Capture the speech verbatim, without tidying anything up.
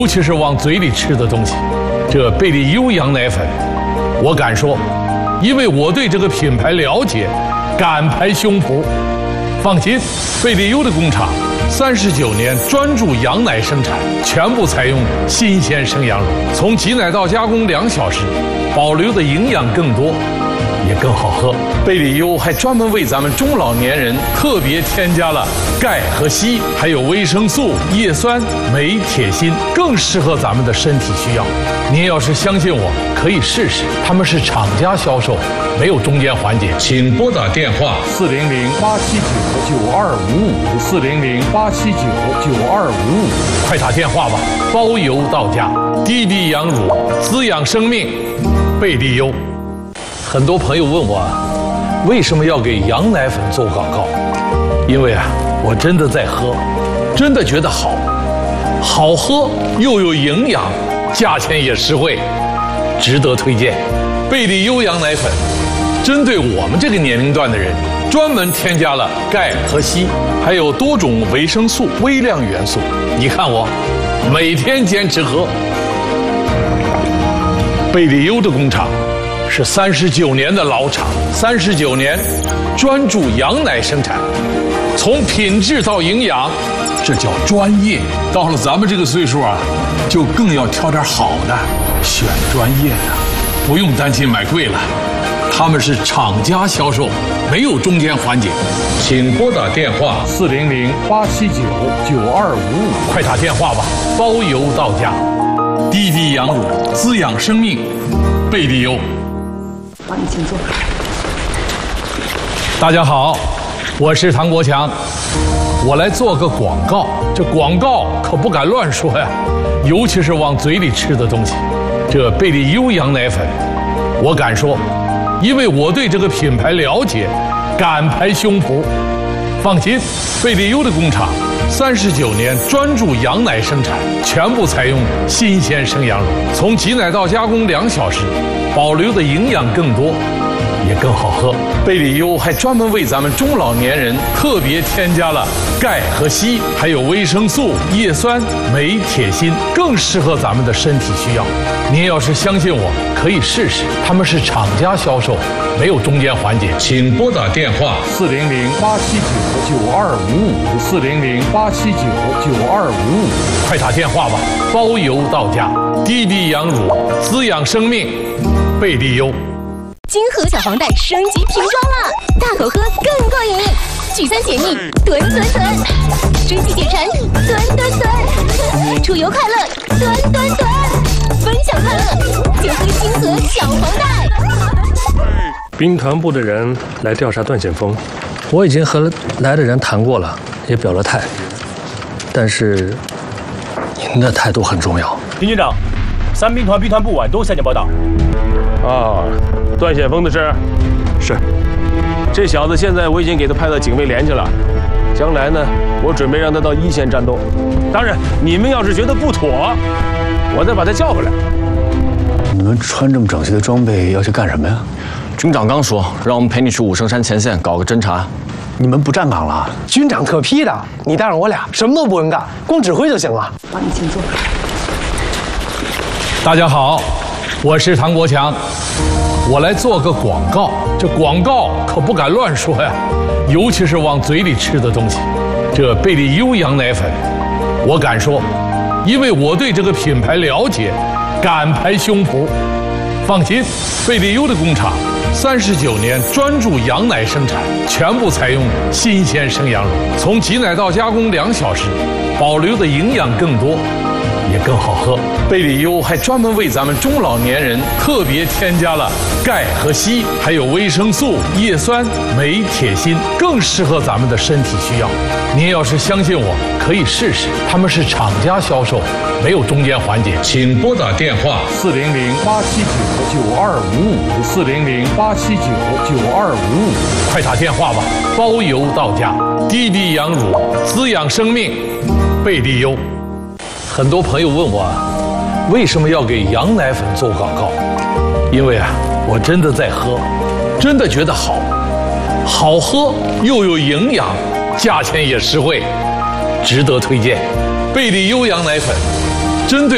尤其是往嘴里吃的东西，这贝利优羊奶粉，我敢说，因为我对这个品牌了解，敢拍胸脯。放心，贝利优的工厂三十九年专注羊奶生产，全部采用新鲜生羊乳，从挤奶到加工两小时，保留的营养更多，也更好喝。贝利优还专门为咱们中老年人特别添加了钙和硒，还有维生素、叶酸、镁、铁、锌，更适合咱们的身体需要。您要是相信我，可以试试。他们是厂家销售，没有中间环节。请拨打电话四零零八七九九二五五四零零八七九九二五五，快打电话吧，包邮到家。低低羊乳，滋养生命，贝利优。很多朋友问我，为什么要给羊奶粉做广告？因为啊，我真的在喝，真的觉得好，好喝又有营养，价钱也实惠，值得推荐。贝利优羊奶粉，针对我们这个年龄段的人，专门添加了钙和硒，还有多种维生素、微量元素。你看我，每天坚持喝。贝利优的工厂是三十九年的老厂，三十九年专注羊奶生产，从品质到营养，这叫专业。到了咱们这个岁数啊，就更要挑点好的，选专业的，不用担心买贵了。他们是厂家销售，没有中间环节。请拨打电话四零零八七九九二五五，快打电话吧，包邮到家。低低羊乳，滋养生命，贝利优。 好，你请坐。 大家好，我是唐国强，我来做个广告。这广告可不敢乱说呀，尤其是往嘴里吃的东西。这贝利优羊奶粉，我敢说，因为我对这个品牌了解，敢拍胸脯。放心，贝利优的工厂三十九年专注羊奶生产，全部采用新鲜生羊乳，从挤奶到加工两小时，保留的营养更多，也更好喝。贝利优还专门为咱们中老年人特别添加了钙和硒，还有维生素、叶酸、镁、铁、锌，更适合咱们的身体需要。您要是相信我，可以试试。他们是厂家销售，没有中间环节。请拨打电话四零零八七九九二五五四零零八七九九二五五，快打电话吧，包邮到家。低低羊乳，滋养生命，贝利优。 金河小黄袋升级瓶装了，大口喝更过瘾，聚餐解腻，吨吨吨，春季解馋，吨吨吨，出游快乐，吨吨吨，分享快乐，就喝金河小黄袋。 兵团部的人来调查段显峰，我已经和来的人谈过了，也表了态，但是您的态度很重要。 丁军长，三兵团兵团部晚都向前报道。 啊，段显峰的事是， 这小子现在我已经给他派到警卫连去了，将来呢，我准备让他到一线战斗。当然，你们要是觉得不妥，我再把他叫回来。 你们穿这么整齐的装备要去干什么呀？ 军长刚说让我们陪你去武圣山前线搞个侦查。 你们不站岗了？ 军长特批的，你带上我俩，什么都不用干，光指挥就行了。 好，你请坐。 大家好，我是唐国强，我来做个广告。这广告可不敢乱说呀，尤其是往嘴里吃的东西。这贝利优羊奶粉，我敢说，因为我对这个品牌了解，敢拍胸脯。放心，贝利优的工厂三十九年专注羊奶生产，全部采用新鲜生羊乳，从挤奶到加工两小时，保留的营养更多，也更好喝。贝利优还专门为咱们中老年人特别添加了钙和硒，还有维生素、叶酸、镁、铁、锌，更适合咱们的身体需要。您要是相信我，可以试试。他们是厂家销售，没有中间环节。请拨打电话四零零八七九九二五五四零零八七九九二五五，快打电话吧，包邮到家。低低羊乳，滋养生命，贝利优。很多朋友问我，为什么要给羊奶粉做广告？因为啊，我真的在喝，真的觉得好，好喝又有营养，价钱也实惠，值得推荐。贝利优羊奶粉，针对